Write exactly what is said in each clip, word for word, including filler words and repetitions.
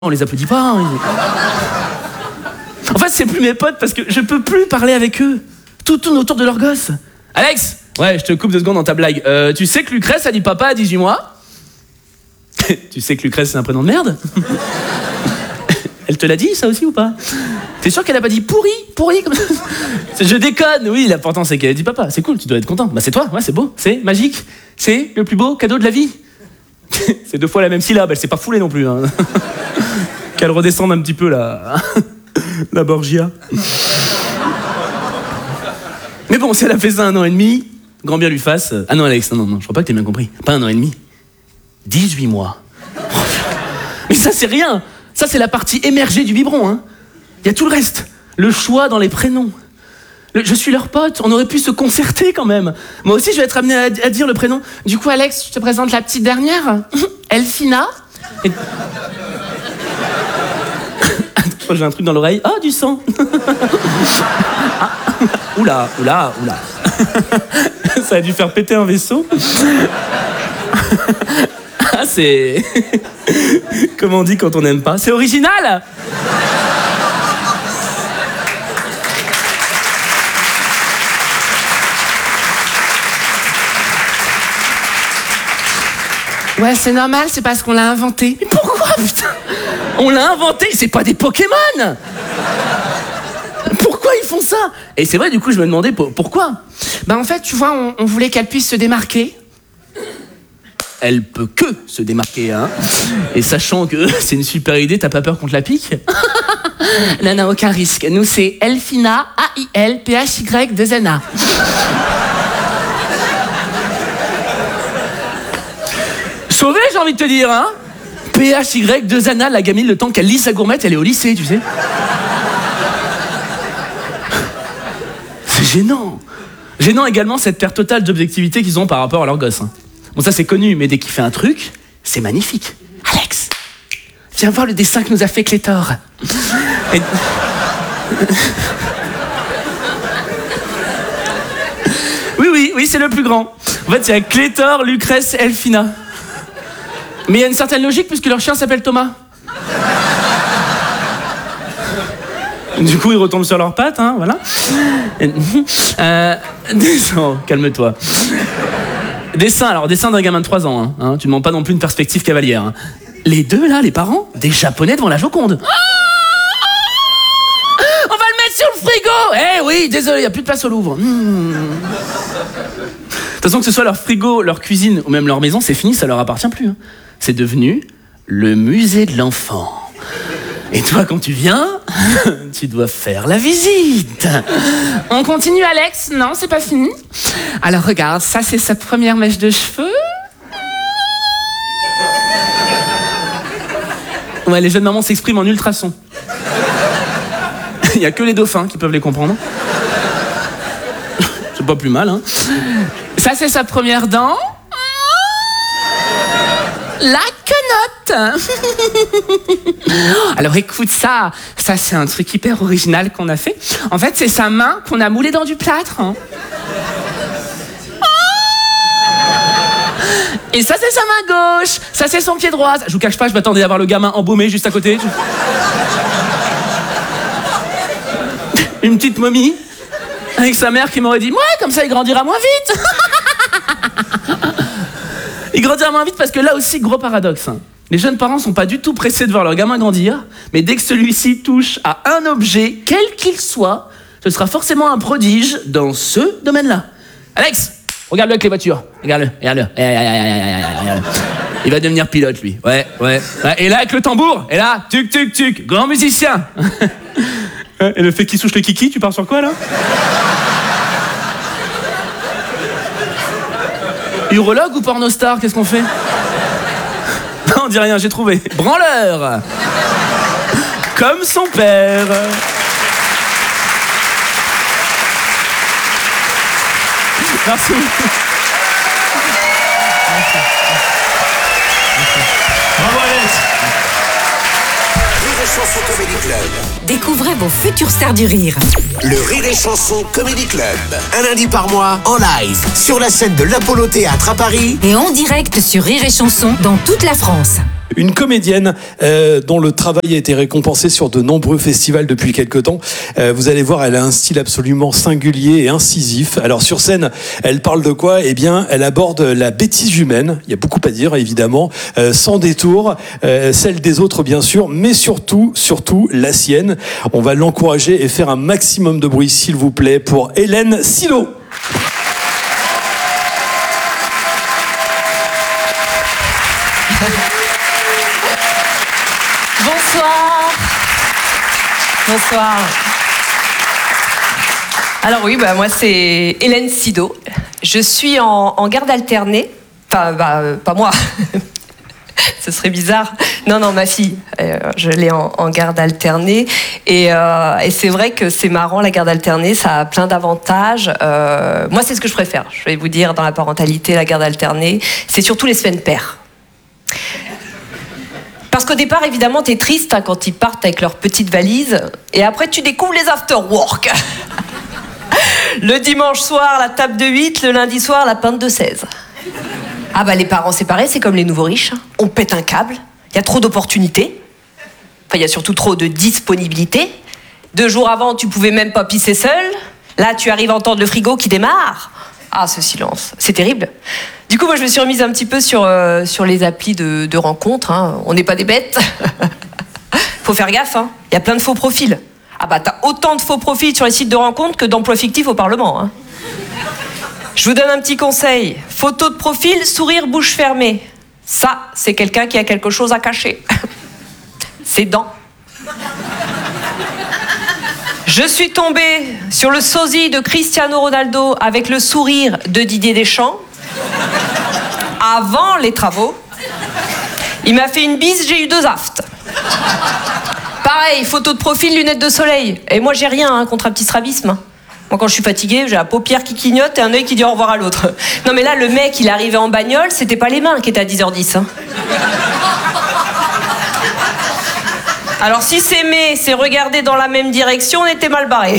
On les applaudit pas. Hein. En fait, c'est plus mes potes parce que je peux plus parler avec eux. Tout tourne autour de leur gosse. Alex, ouais, je te coupe deux secondes dans ta blague. Euh, tu sais que Lucrèce a dit papa à dix-huit mois? Tu sais que Lucrèce, c'est un prénom de merde? Elle te l'a dit, ça aussi, ou pas? T'es sûr qu'elle a pas dit pourri? Pourri comme ça? Je déconne, oui, l'important c'est qu'elle a dit papa. C'est cool, tu dois être content. Bah c'est toi, ouais, c'est beau, c'est magique. C'est le plus beau cadeau de la vie. C'est deux fois la même syllabe, elle s'est pas foulée non plus. Hein. Qu'elle redescende un petit peu, la... la Borgia. Mais bon, si elle a fait ça un an et demi, grand bien lui fasse... Ah non, Alex, non, non, non, je crois pas que t'aies bien compris. Pas un an et demi. dix-huit mois. Mais ça, c'est rien. Ça, c'est la partie émergée du biberon. Hein. Il y a tout le reste. Le choix dans les prénoms. Le, je suis leur pote, on aurait pu se concerter quand même. Moi aussi, je vais être amené à, à dire le prénom. Du coup, Alex, je te présente la petite dernière. Elfina. Et... je crois que j'ai un truc dans l'oreille. Ah, du sang. Ah. Oula, oula, oula. Ça a dû faire péter un vaisseau. Ah, c'est... Comment on dit quand on n'aime pas? C'est original. Ouais, c'est normal, c'est parce qu'on l'a inventé. Mais pourquoi, putain? On l'a inventé, c'est pas des Pokémon. Pourquoi ils font ça? Et c'est vrai, du coup, je me demandais pour, pourquoi. Bah en fait, tu vois, on, on voulait qu'elle puisse se démarquer. Elle peut que se démarquer, hein. Et sachant que c'est une super idée, t'as pas peur qu'on te la pique? Non, non, aucun risque. Nous, c'est Elfina, A I L P H Y deux N A. Sauvé, j'ai envie de te dire, hein. P H Y deux N A, la gamine, le temps qu'elle lit sa gourmette, elle est au lycée, tu sais. C'est gênant. Gênant également cette perte totale d'objectivité qu'ils ont par rapport à leur gosse. Hein. Bon, ça c'est connu, mais dès qu'il fait un truc, c'est magnifique. Alex, viens voir le dessin que nous a fait Clétor. Et... oui, oui, oui, c'est le plus grand. En fait, il y a Clétor, Lucrèce, Elfina. Mais il y a une certaine logique puisque leur chien s'appelle Thomas. Du coup, ils retombent sur leurs pattes, hein, voilà. Euh, dessin, calme-toi. Dessin, alors dessin d'un gamin de trois ans, hein, hein, tu ne demandes pas non plus une perspective cavalière. Hein. Les deux, là, les parents, des Japonais devant la Joconde. On va le mettre sur le frigo. Eh oui, désolé, il n'y a plus de place au Louvre. Mmh. De toute façon, que ce soit leur frigo, leur cuisine ou même leur maison, c'est fini, ça leur appartient plus. Hein. C'est devenu le musée de l'enfant. Et toi, quand tu viens, tu dois faire la visite. On continue, Alex? Non, c'est pas fini. Alors, regarde, ça, c'est sa première mèche de cheveux. Ouais, les jeunes mamans s'expriment en ultrasons. Il n'y a que les dauphins qui peuvent les comprendre. C'est pas plus mal, hein. Ça, c'est sa première dent. La quenotte. Alors écoute ça, ça c'est un truc hyper original qu'on a fait. En fait, c'est sa main qu'on a moulée dans du plâtre. Hein. Et ça c'est sa main gauche, ça c'est son pied droit. Je vous cache pas, je m'attendais à voir le gamin embaumé juste à côté. Une petite momie avec sa mère qui m'aurait dit « Ouais, comme ça il grandira moins vite !» Il grandira moins vite parce que là aussi, gros paradoxe. Hein. Les jeunes parents sont pas du tout pressés de voir leur gamin grandir, mais dès que celui-ci touche à un objet, quel qu'il soit, ce sera forcément un prodige dans ce domaine-là. Alex, regarde-le avec les voitures. Regarde-le, regarde-le. Regarde-le. Il va devenir pilote, lui. Ouais, ouais. Et là, avec le tambour, et là, tuc, tuc, tuc, grand musicien. Et le fait qu'il souche le kiki, tu pars sur quoi, là? Urologue ou pornostar, qu'est-ce qu'on fait? Non, on dit rien, j'ai trouvé. Branleur. Comme son père. Merci. Bravo Alex. Rire et Chanson Comedy Club. Découvrez vos futures stars du rire. Le Rire et Chanson Comedy Club. Un lundi par mois, en live, sur la scène de l'Apollo Théâtre à Paris. Et en direct sur Rire et Chanson dans toute la France. Une comédienne euh, dont le travail a été récompensé sur de nombreux festivals depuis quelque temps. Euh, vous allez voir, elle a un style absolument singulier et incisif. Alors sur scène, elle parle de quoi ? Eh bien, elle aborde la bêtise humaine. Il y a beaucoup à dire, évidemment, euh, sans détour, euh, celle des autres bien sûr, mais surtout, surtout la sienne. On va l'encourager et faire un maximum de bruit, s'il vous plaît, pour Hélène Silo. Bonsoir. Bonsoir. Alors oui, bah moi c'est Hélène Sido. Je suis en, en garde alternée. Enfin, bah, euh, pas moi. Ce serait bizarre. Non, non, ma fille. Euh, je l'ai en, en garde alternée. Et, euh, et c'est vrai que c'est marrant, la garde alternée, ça a plein d'avantages. Euh, moi, c'est ce que je préfère. Je vais vous dire, dans la parentalité, la garde alternée, c'est surtout les semaines paires. Parce qu'au départ, évidemment, t'es triste hein, quand ils partent avec leurs petites valises. Et après, tu découvres les after-work. Le dimanche soir, la table de huit. Le lundi soir, la pinte de seize. Ah bah, les parents séparés, c'est comme les nouveaux riches. On pète un câble. Il y a trop d'opportunités. Enfin, il y a surtout trop de disponibilité. Deux jours avant, tu pouvais même pas pisser seul. Là, tu arrives à entendre le frigo qui démarre. Ah, ce silence, c'est terrible. Du coup, moi, je me suis remise un petit peu sur, euh, sur les applis de, de rencontres. Hein. On n'est pas des bêtes. Faut faire gaffe, hein. Il y a plein de faux profils. Ah bah, t'as autant de faux profils sur les sites de rencontres que d'emplois fictifs au Parlement. Hein. Je vous donne un petit conseil. Photo de profil, sourire, bouche fermée. Ça, c'est quelqu'un qui a quelque chose à cacher. Ses dents. Je suis tombée sur le sosie de Cristiano Ronaldo avec le sourire de Didier Deschamps. Avant les travaux. Il m'a fait une bise, j'ai eu deux aftes. Pareil, photo de profil, lunettes de soleil. Et moi, j'ai rien hein, contre un petit strabisme. Moi, quand je suis fatiguée, j'ai la paupière qui clignote et un œil qui dit au revoir à l'autre. Non, mais là, le mec, il arrivait en bagnole, c'était pas les mains qui étaient à dix heures dix. Hein. Alors, si s'aimer, c'est regarder dans la même direction, on était mal barré.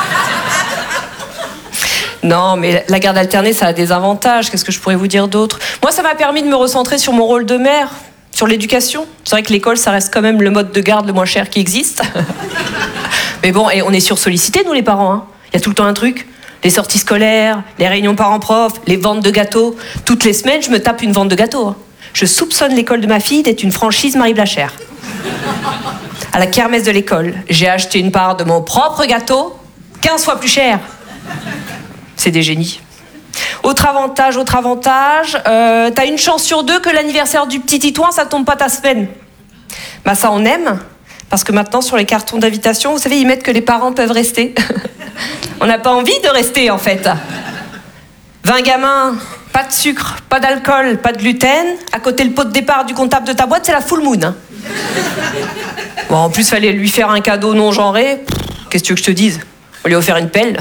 Non, mais la garde alternée, ça a des avantages. Qu'est-ce que je pourrais vous dire d'autre ? Moi, ça m'a permis de me recentrer sur mon rôle de mère, sur l'éducation. C'est vrai que l'école, ça reste quand même le mode de garde le moins cher qui existe. Mais bon, et on est sursollicités, nous, les parents. Hein. Il y a tout le temps un truc. Les sorties scolaires, les réunions parents-prof, les ventes de gâteaux. Toutes les semaines, je me tape une vente de gâteaux. Hein. Je soupçonne l'école de ma fille d'être une franchise Marie Blachère. À la kermesse de l'école, j'ai acheté une part de mon propre gâteau, quinze fois plus cher. C'est des génies. Autre avantage, autre avantage, euh, t'as une chance sur deux que l'anniversaire du petit Titouan, ça tombe pas ta semaine. Bah ça, on aime, parce que maintenant, sur les cartons d'invitation, vous savez, ils mettent que les parents peuvent rester. On n'a pas envie de rester, en fait. vingt gamins, pas de sucre, pas d'alcool, pas de gluten. À côté, le pot de départ du comptable de ta boîte, c'est la full moon. Hein. Bon, en plus, fallait lui faire un cadeau non genré. Qu'est-ce que tu veux que je te dise ? On lui a offert une pelle.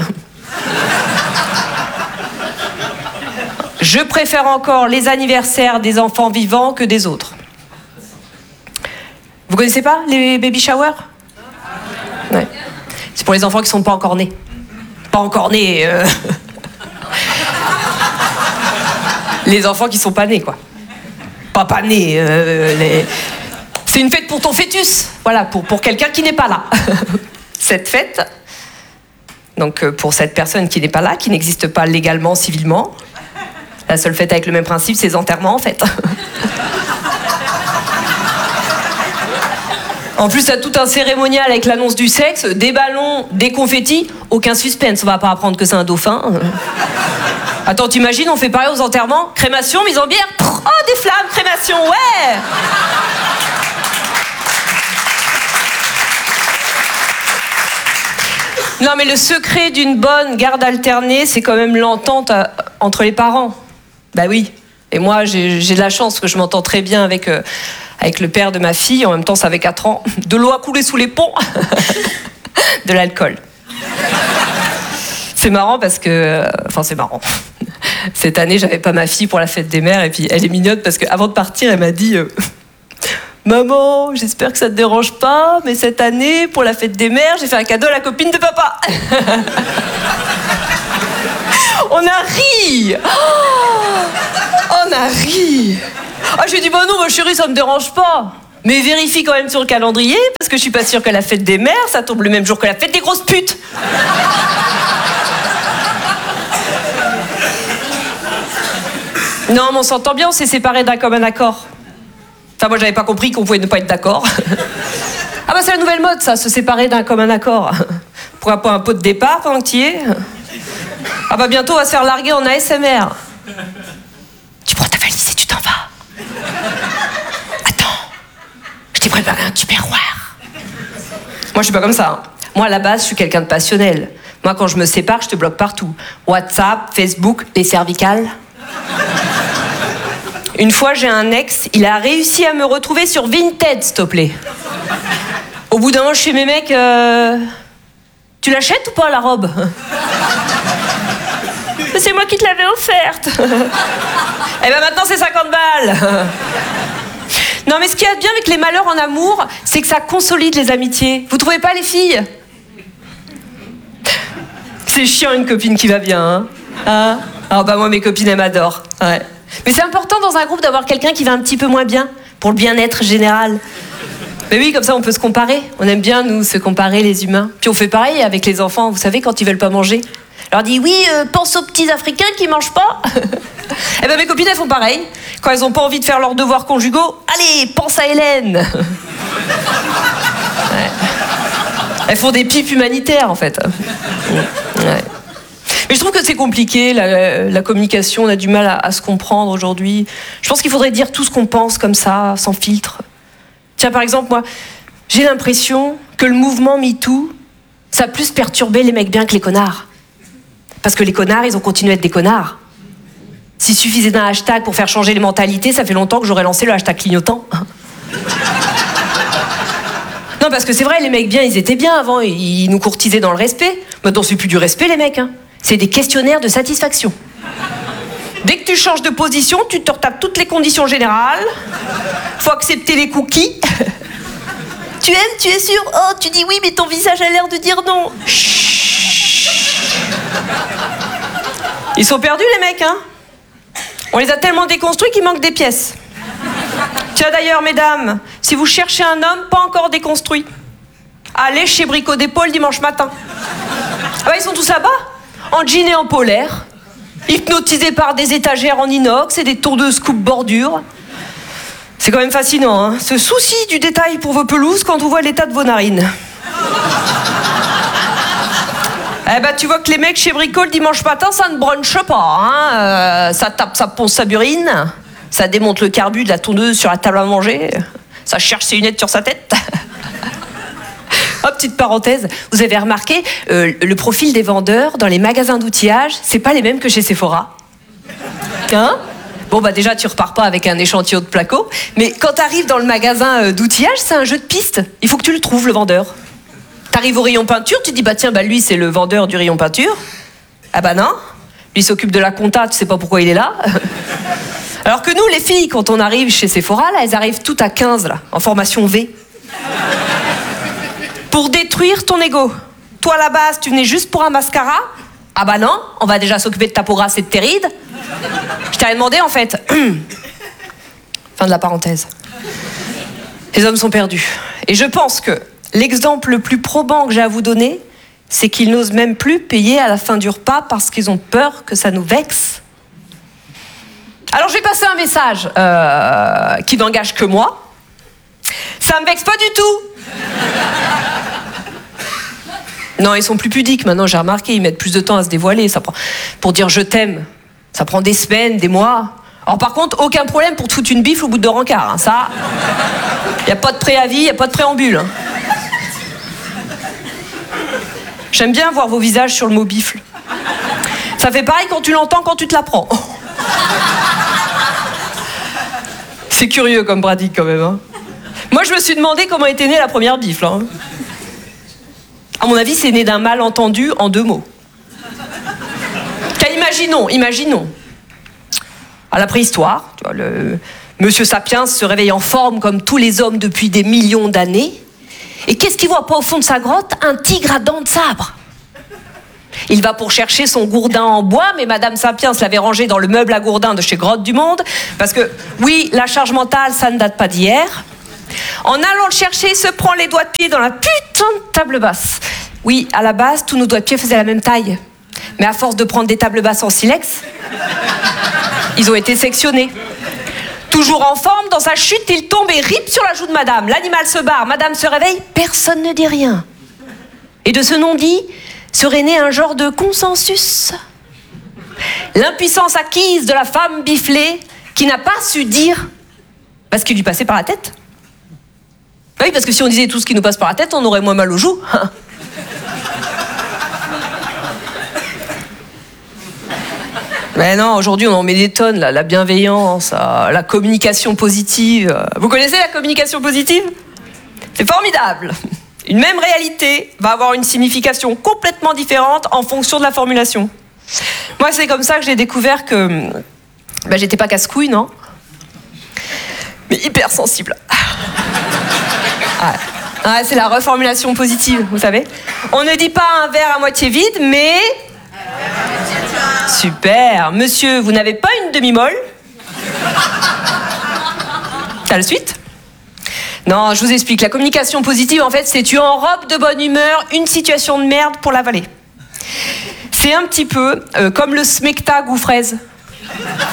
Je préfère encore les anniversaires des enfants vivants que des autres. Vous connaissez pas les baby showers ? Ouais. C'est pour les enfants qui sont pas encore nés. Pas encore nés. Euh... les enfants qui sont pas nés, quoi. Pas pas nés. Euh, les... C'est une fête pour ton fœtus. Voilà, pour, pour quelqu'un qui n'est pas là. Cette fête, donc pour cette personne qui n'est pas là, qui n'existe pas légalement, civilement, la seule fête avec le même principe, c'est les enterrements, en fait. En plus, t'as tout un cérémonial avec l'annonce du sexe, des ballons, des confettis, aucun suspense, on va pas apprendre que c'est un dauphin. Attends, t'imagines, on fait pareil aux enterrements ? Crémation, mise en bière, oh, des flammes, crémation, ouais. Non, mais le secret d'une bonne garde alternée, c'est quand même l'entente à, entre les parents. Bah oui. Et moi, j'ai, j'ai de la chance que je m'entends très bien avec, euh, avec le père de ma fille. En même temps, ça avait quatre ans. De l'eau a coulé sous les ponts. De l'alcool. C'est marrant parce que... Enfin, c'est marrant. Cette année, j'avais pas ma fille pour la fête des mères. Et puis, elle est mignonne parce qu'avant de partir, elle m'a dit... Euh, Maman, j'espère que ça te dérange pas, mais cette année, pour la fête des mères, j'ai fait un cadeau à la copine de papa. On a ri. Oh, on a ri. Ah, je lui ai dit, bah non, ma chérie, ça me dérange pas. Mais vérifie quand même sur le calendrier, parce que je suis pas sûre que la fête des mères, ça tombe le même jour que la fête des grosses putes. Non, mais on s'entend bien, on s'est séparés d'un commun accord. Enfin, moi, j'avais pas compris qu'on pouvait ne pas être d'accord. Ah bah, c'est la nouvelle mode, ça, se séparer d'un commun accord. Pourquoi pas un pot de départ pendant que tu y es? Ah bah, bientôt, on va se faire larguer en A S M R. Tu prends ta valise et tu t'en vas. Attends, je t'ai préparé un tupperware. Moi, je suis pas comme ça. Hein. Moi, à la base, je suis quelqu'un de passionnel. Moi, quand je me sépare, je te bloque partout. WhatsApp, Facebook, les cervicales. Une fois, j'ai un ex, il a réussi à me retrouver sur Vinted, s'il te plaît. Au bout d'un moment, je fais, mes mecs, euh... tu l'achètes ou pas, la robe? C'est moi qui te l'avais offerte. Eh ben maintenant, c'est cinquante balles. Non, mais ce qu'il y a de bien avec les malheurs en amour, c'est que ça consolide les amitiés. Vous trouvez pas, les filles? C'est chiant, une copine qui va bien, hein, hein? Ah bah moi, mes copines, elles m'adorent. Ouais. Mais c'est important dans un groupe d'avoir quelqu'un qui va un petit peu moins bien, pour le bien-être général. Mais oui, comme ça, on peut se comparer. On aime bien, nous, se comparer, les humains. Puis on fait pareil avec les enfants, vous savez, quand ils veulent pas manger. Alors dit, oui, euh, pense aux petits Africains qui mangent pas. Eh ben mes copines, elles font pareil. Quand elles ont pas envie de faire leurs devoirs conjugaux, allez, pense à Hélène. Ouais. Elles font des pipes humanitaires, en fait. Ouais. Mais je trouve que c'est compliqué, la, la communication, on a du mal à, à se comprendre aujourd'hui. Je pense qu'il faudrait dire tout ce qu'on pense comme ça, sans filtre. Tiens, par exemple, moi, j'ai l'impression que le mouvement MeToo, ça a plus perturbé les mecs bien que les connards. Parce que les connards, ils ont continué à être des connards. S'il suffisait d'un hashtag pour faire changer les mentalités, ça fait longtemps que j'aurais lancé le hashtag clignotant. Non, parce que c'est vrai, les mecs bien, ils étaient bien avant, ils nous courtisaient dans le respect. Maintenant, c'est plus du respect, les mecs, hein. C'est des questionnaires de satisfaction. Dès que tu changes de position, tu te retapes toutes les conditions générales. Faut accepter les cookies. Tu aimes, tu es sûr? Oh, tu dis oui, mais ton visage a l'air de dire non. Chut. Ils sont perdus, les mecs, hein. On les a tellement déconstruits qu'il manque des pièces. Tiens, d'ailleurs, mesdames, si vous cherchez un homme pas encore déconstruit, allez chez Brico d'Épaule dimanche matin. Ah bah, ils sont tous là-bas, en jean et en polaire, hypnotisés par des étagères en inox et des tondeuses coupe bordure. C'est quand même fascinant, hein, ce souci du détail pour vos pelouses quand on voit l'état de vos narines. Eh ben, tu vois que les mecs chez Brico le dimanche matin, ça ne brunche pas, hein. Euh, ça tape, ça ponce sa burine, ça démonte le carbu de la tondeuse sur la table à manger, ça cherche ses lunettes sur sa tête. Oh, petite parenthèse, vous avez remarqué, euh, le profil des vendeurs dans les magasins d'outillage, c'est pas les mêmes que chez Sephora. Hein? Bon, bah déjà, tu repars pas avec un échantillon de placo, mais quand t'arrives dans le magasin d'outillage, c'est un jeu de piste. Il faut que tu le trouves, le vendeur. T'arrives au rayon peinture, tu te dis, bah tiens, bah lui, c'est le vendeur du rayon peinture. Ah bah non, lui s'occupe de la compta, tu sais pas pourquoi il est là. Alors que nous, les filles, quand on arrive chez Sephora, là, elles arrivent toutes à quinze, là, en formation V. Pour détruire ton ego. Toi, à la base, tu venais juste pour un mascara. Ah bah non, on va déjà s'occuper de ta peau grasse et de tes rides. Je t'avais demandé, en fait. Fin de la parenthèse. Les hommes sont perdus. Et je pense que l'exemple le plus probant que j'ai à vous donner, c'est qu'ils n'osent même plus payer à la fin du repas parce qu'ils ont peur que ça nous vexe. Alors je vais passer un message euh, qui n'engage que moi. Ça me vexe pas du tout. Non, ils sont plus pudiques maintenant, j'ai remarqué, ils mettent plus de temps à se dévoiler. Ça prend... Pour dire je t'aime, ça prend des semaines, des mois. Alors par contre, aucun problème pour te foutre une bifle au bout de deux rencarts. Hein. Ça, y a pas de préavis, y a pas de préambule. Hein. J'aime bien voir vos visages sur le mot bifle. Ça fait pareil quand tu l'entends, quand tu te la prends. C'est curieux comme pratique quand même. Hein. Moi, je me suis demandé comment était née la première bifle. Hein. À mon avis, c'est né d'un malentendu en deux mots. Car imaginons, imaginons. À la préhistoire, tu vois, le Monsieur Sapiens se réveille en forme comme tous les hommes depuis des millions d'années. Et qu'est-ce qu'il voit pas au fond de sa grotte? Un tigre à dents de sabre. Il va pour chercher son gourdin en bois, mais Madame Sapiens l'avait rangé dans le meuble à gourdin de chez Grotte du Monde, parce que, oui, la charge mentale, ça ne date pas d'hier. En allant le chercher, il se prend les doigts de pied dans la putain de table basse. Oui, à la base, tous nos doigts de pied faisaient la même taille. Mais à force de prendre des tables basses en silex, ils ont été sectionnés. Toujours en forme, dans sa chute, il tombe et rip sur la joue de Madame. L'animal se barre, Madame se réveille, personne ne dit rien. Et de ce non-dit serait né un genre de consensus. L'impuissance acquise de la femme biflée qui n'a pas su dire parce qu'il lui passait par la tête. Oui, parce que si on disait tout ce qui nous passe par la tête, on aurait moins mal aux joues. Mais non, aujourd'hui on en met des tonnes, là, la bienveillance, la communication positive. Vous connaissez la communication positive ? C'est formidable. Une même réalité va avoir une signification complètement différente en fonction de la formulation. Moi, c'est comme ça que j'ai découvert que ben, j'étais pas casse-couille, non ? Mais hyper sensible. Ouais. Ouais, c'est la reformulation positive, vous savez. On ne dit pas un verre à moitié vide, mais... Super. Monsieur, vous n'avez pas une demi-molle ? T'as la suite ? Non, je vous explique. La communication positive, en fait, c'est tu enrobes de bonne humeur une situation de merde pour l'avaler. C'est un petit peu euh, comme le smecta goût fraise. Hein ?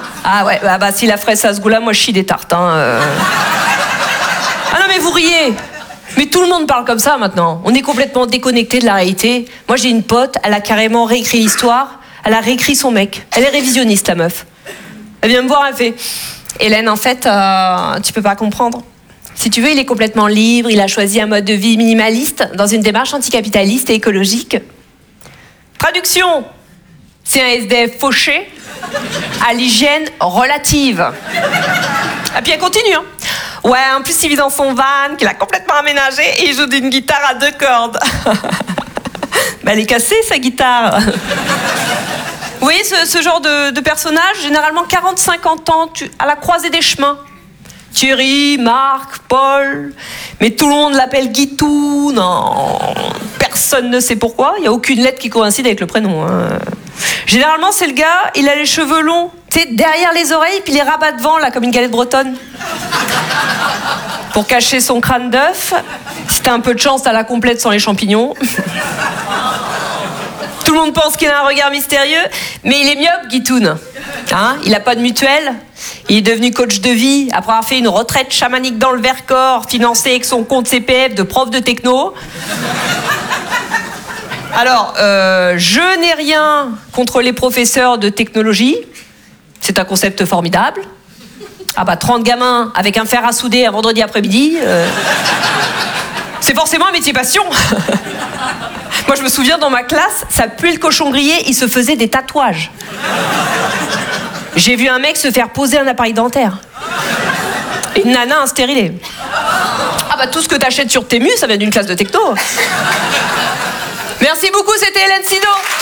Ah ouais, bah, bah si la fraise ça se goût là, moi je chie des tartes. Hein, euh... Ah non mais vous riez. Mais tout le monde parle comme ça maintenant. On est complètement déconnecté de la réalité. Moi j'ai une pote, elle a carrément réécrit l'histoire. Elle a réécrit son mec. Elle est révisionniste la meuf. Elle vient me voir, elle fait Hélène, en fait, euh, tu peux pas comprendre. Si tu veux, il est complètement libre. Il a choisi un mode de vie minimaliste dans une démarche anticapitaliste et écologique. Traduction. C'est un S D F fauché à l'hygiène relative. Et puis elle continue. Hein. Ouais, en plus il vit dans son van, qu'il a complètement aménagé et il joue d'une guitare à deux cordes. Bah, elle est cassée sa guitare. Vous voyez ce, ce genre de, de personnage, généralement quarante à cinquante ans, tu, à la croisée des chemins. Thierry, Marc, Paul, mais tout le monde l'appelle Guitou, non, personne ne sait pourquoi, il n'y a aucune lettre qui coïncide avec le prénom. Hein. Généralement, c'est le gars, il a les cheveux longs, tu sais, derrière les oreilles, puis les rabat devant, là, comme une galette bretonne. Pour cacher son crâne d'œuf, si t'as un peu de chance, t'as la complète sans les champignons. Tout le monde pense qu'il a un regard mystérieux, mais il est myope, Guitoun. Hein, il n'a pas de mutuelle. Il est devenu coach de vie après avoir fait une retraite chamanique dans le Vercors, financée avec son compte C P F de prof de techno. Alors, euh, je n'ai rien contre les professeurs de technologie. C'est un concept formidable. Ah bah, trente gamins avec un fer à souder un vendredi après-midi, euh, c'est forcément un métier passion. Moi, je me souviens, dans ma classe, ça puait le cochon grillé, il se faisait des tatouages. J'ai vu un mec se faire poser un appareil dentaire. Et une nana un stérilet. Ah bah, tout ce que t'achètes sur Temu, ça vient d'une classe de techno. Merci beaucoup, c'était Hélène Sidot.